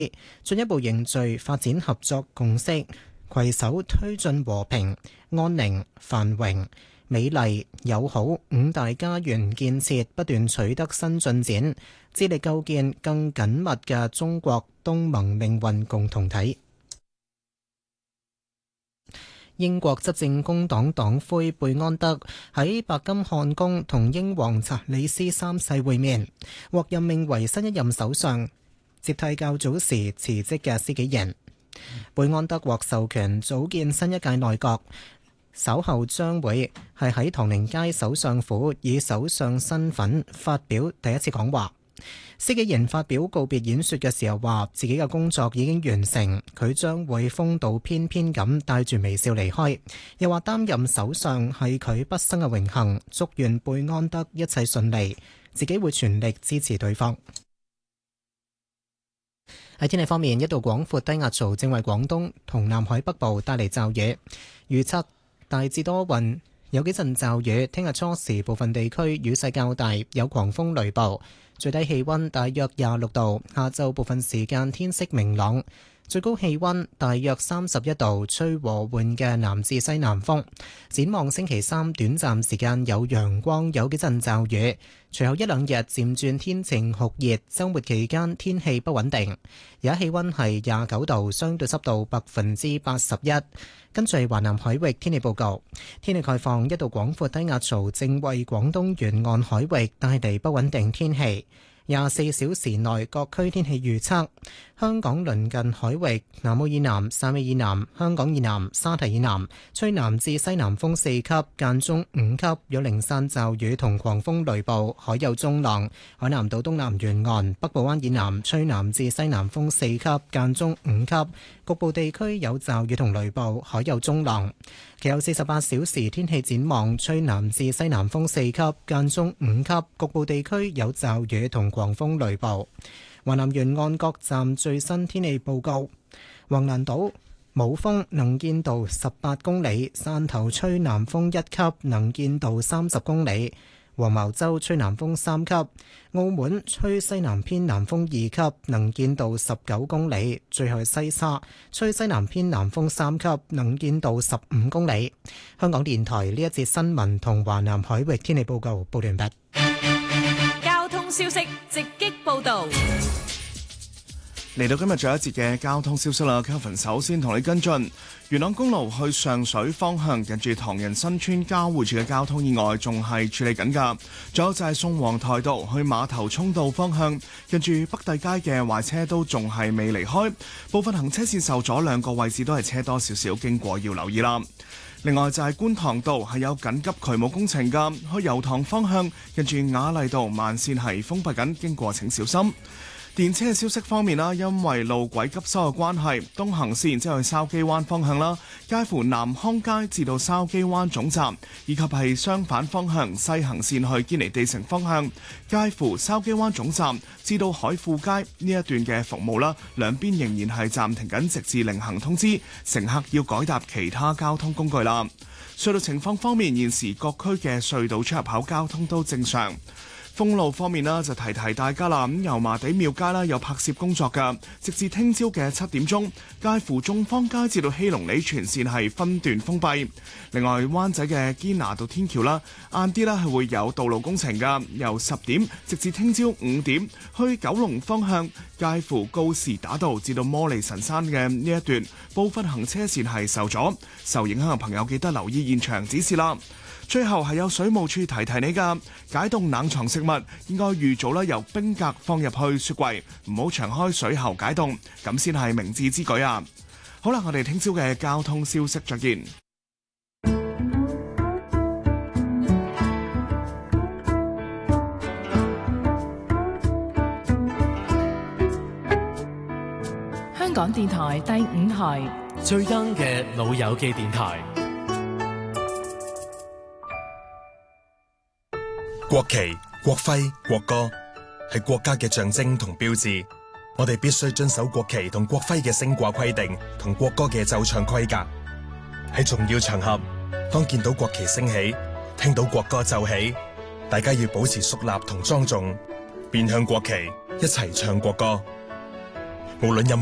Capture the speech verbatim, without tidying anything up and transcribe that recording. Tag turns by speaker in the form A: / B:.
A: 進一步凝聚發展合作共識，攜手推進和平、安寧、繁榮、美麗、友好五大家園建設不斷取得新進展，致力構建更緊密嘅中國東盟命運共同體。英國執政工黨黨魁貝安德喺白金漢宮同英皇查理斯三世會面，獲任命為新一任首相，接替較早時辭職嘅施紀賢。貝安德獲授權組建新一屆內閣，稍後將會係喺唐寧街首相府以首相身份發表第一次講話。施紀賢發表告別演說嘅時候話，自己嘅工作已經完成，佢將會風度翩翩咁帶住微笑離開。又話擔任首相係佢畢生嘅榮幸，祝願貝安德一切順利，自己會全力支持對方。喺天氣方面，一道廣闊低壓槽正為廣東同南海北部帶嚟驟雨，預測大致多雲，有幾陣驟雨。聽日初時部分地區雨勢較大，有狂風雷暴。最低氣溫大約廿六度，下晝部分時間天色明朗，最高氣溫大約三十一度，吹和緩嘅南至西南風。展望星期三，短暫時間有陽光，有幾陣驟雨，隨後一兩日漸轉天晴酷熱，週末期間天氣不穩定。而家氣溫係廿九度，相對濕度百分之八十一。跟住華南海域天氣報告，天氣概況，一道廣闊低壓槽正為廣東沿岸海域帶嚟不穩定天氣。廿四小時內各區天氣預測：香港鄰近海域、南澳以南、汕尾以南、香港以南、沙堤以南，吹南至西南風四級，間中五級，有零散驟雨同狂風雷暴，海有中浪。海南島東南沿岸、北部灣以南，吹南至西南風四級，間中五級，局部地區有驟雨同雷暴，海有中浪。其後四十八小時天氣展望，吹南至西南風四級，間中五級，局部地區有驟雨同狂風雷暴。華南沿岸各站最新天氣報告：橫瀾島冇風，能見度十八公里；汕頭吹南風一級，能見度三十公里；黃茅洲吹南風三級；澳門吹西南偏南風二級，能見度十九公里；最後西沙吹西南偏南風三級，能見度十五公里。香港電台呢一節新聞同華南海域天氣報告報完畢。
B: 交通消息直擊報道。
C: 嚟到今日最後一節嘅交通消息啦 ，Kelvin 首先同你跟進元朗公路去上水方向，近住唐人新村交匯處嘅交通意外仲係處理緊㗎。仲有就係宋皇台道去馬頭涌道方向，近住北帝街嘅壞車都仲係未離開，部分行車線受阻，兩個位置都係車多少少，經過要留意啦。另外就係觀塘道係有緊急渠務工程㗎，去油塘方向，近住雅麗道慢線係封閉緊，經過請小心。電車嘅消息方面啦，因為路軌急修嘅關係，東行線即係去筲箕灣方向啦，介乎南康街至到筲箕灣總站，以及係相反方向西行線去堅尼地城方向，介乎筲箕灣總站至到海富街呢一段嘅服務啦，兩邊仍然係暫停緊，直至另行通知，乘客要改搭其他交通工具啦。隧道情況方面，現時各區嘅隧道出入口交通都正常。封路方面啦，就提提大家啦。咁油麻地廟街啦有拍攝工作㗎，直至聽朝嘅七點鐘，介乎眾坊街至到希隆里全線係分段封閉。另外，灣仔嘅堅拿道天橋啦，晏啲啦係會有道路工程㗎，由十點直至聽朝五點，去九龍方向，介乎告士打道至到摩利神山嘅呢一段，部分行車線係受阻，受影響嘅朋友記得留意現場指示啦。最後係有水務處提提你㗎，解凍冷藏食物應該預早啦，由冰格放入去雪櫃，唔好長開水喉解凍，咁先係明智之舉啊！好啦，我哋聽朝嘅交通消息再見。
B: 香港電台第五台
D: 最 young 嘅老友記電台。
E: 國旗、國徽、國歌係國家嘅象徵同標誌，我哋必須遵守國旗同國徽嘅升掛規定同國歌嘅奏唱規格。喺重要場合，當見到國旗升起，聽到國歌奏起，大家要保持肅立同莊重，面向國旗，一齊唱國歌。 無論任